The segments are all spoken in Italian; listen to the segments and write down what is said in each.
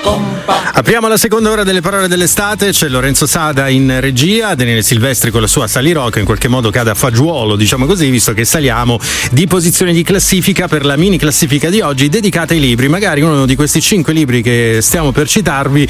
Apriamo la seconda ora delle parole dell'estate, c'è Lorenzo Sada in regia, Daniele Silvestri con la sua Salirò che in qualche modo cade a fagiolo, diciamo così, visto che saliamo di posizione di classifica per la mini classifica di oggi dedicata ai libri. Magari uno di questi 5 libri che stiamo per citarvi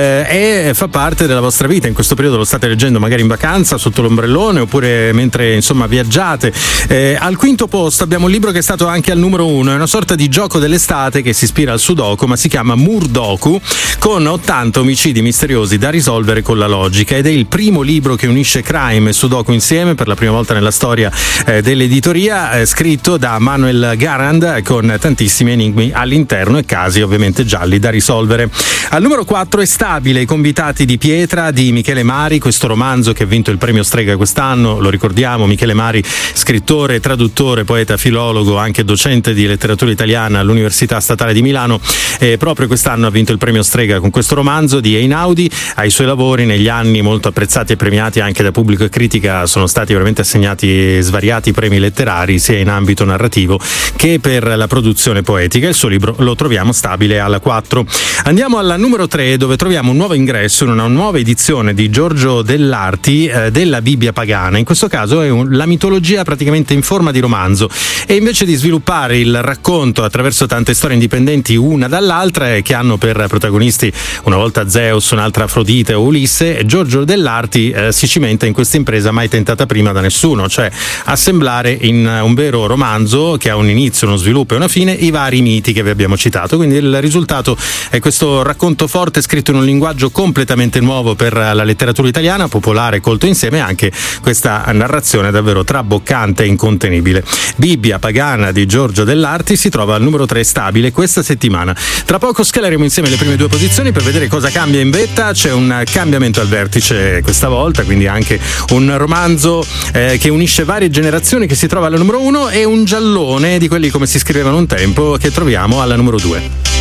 fa parte della vostra vita, in questo periodo lo state leggendo magari in vacanza, sotto l'ombrellone, oppure mentre insomma viaggiate. Al quinto posto abbiamo un libro che è stato anche al numero 1, è una sorta di gioco dell'estate che si ispira al Sudoku, ma si chiama Murdoku, con 80 omicidi misteriosi da risolvere con la logica, ed è il primo libro che unisce crime e Sudoku insieme per la prima volta nella storia dell'editoria, scritto da Manuel Garand, con tantissimi enigmi all'interno e casi ovviamente gialli da risolvere. Al numero 4 è Stabile, i convitati di pietra di Michele Mari, questo romanzo che ha vinto il premio Strega quest'anno, lo ricordiamo. Michele Mari, scrittore, traduttore, poeta, filologo, anche docente di letteratura italiana all'Università Statale di Milano, e proprio quest'anno ha vinto il premio Strega con questo romanzo di Einaudi. Ai suoi lavori negli anni, molto apprezzati e premiati anche da pubblico e critica, sono stati veramente assegnati svariati premi letterari sia in ambito narrativo che per la produzione poetica. Il suo libro lo troviamo, Stabile, alla 4. Andiamo alla numero 3, dove troviamo un nuovo ingresso in una nuova edizione di Giorgio Dell'Arti, della Bibbia pagana. In questo caso è la mitologia praticamente in forma di romanzo, e invece di sviluppare il racconto attraverso tante storie indipendenti una dall'altra che hanno per protagonisti una volta Zeus, un'altra Afrodite o Ulisse, Giorgio Dell'Arti si cimenta in questa impresa mai tentata prima da nessuno, cioè assemblare in un vero romanzo che ha un inizio, uno sviluppo e una fine i vari miti che vi abbiamo citato. Quindi il risultato è questo racconto forte scritto in un linguaggio completamente nuovo per la letteratura italiana, popolare e colto insieme, anche questa narrazione davvero traboccante e incontenibile. Bibbia pagana di Giorgio Dell'Arti si trova al numero 3, Stabile, questa settimana. Tra poco scaleremo insieme le prime 2 posizioni per vedere cosa cambia in vetta. C'è un cambiamento al vertice questa volta, quindi anche un romanzo che unisce varie generazioni che si trova alla numero 1, e un giallone di quelli come si scrivevano un tempo che troviamo alla numero 2.